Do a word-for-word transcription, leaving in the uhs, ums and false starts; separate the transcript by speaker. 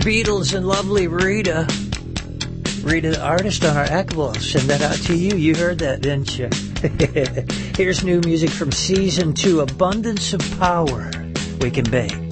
Speaker 1: Beatles and lovely Rita. Rita, the artist on our act. We'll send that out to you. You heard that, didn't you? Here's new music from Season two, Abundance of Power. Wake and Bake.